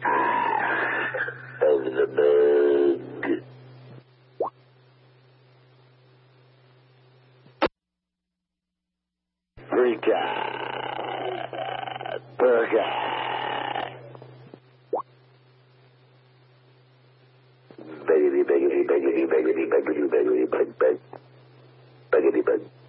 Of the bug. Freaka. Burger. Beggity, beggity, beggity, beggity, beggity, beggity, bug, bug. Beggity, bug.